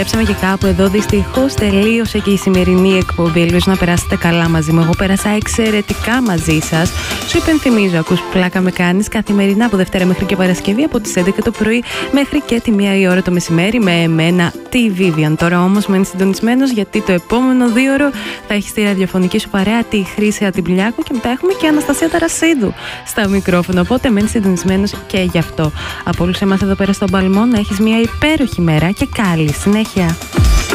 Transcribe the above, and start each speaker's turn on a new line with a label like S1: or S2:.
S1: Επιστρέψαμε και κάπου εδώ. Δυστυχώς τελείωσε και η σημερινή εκπομπή. Ελπίζω να περάσετε καλά μαζί μου. Εγώ πέρασα εξαιρετικά μαζί σας. Σου υπενθυμίζω, ακούς πλάκα με κάνεις καθημερινά από Δευτέρα μέχρι και Παρασκευή από τις 11 το πρωί μέχρι και τη 1 η ώρα το μεσημέρι με εμένα, τη Vivian. Τώρα όμως μένεις συντονισμένος, γιατί το επόμενο 2ωρο θα έχει στη ραδιοφωνική σου παρέα τη Χρύση Ατιμπλιάκου και μετά έχουμε και Αναστασία Ταρασίδου στα μικρόφωνα. Οπότε μένεις συντονισμένος και γι' αυτό. Από όλους εμάς εδώ πέρα στον Παλμό να έχεις μια υπέροχη μέρα και καλή συνέχεια.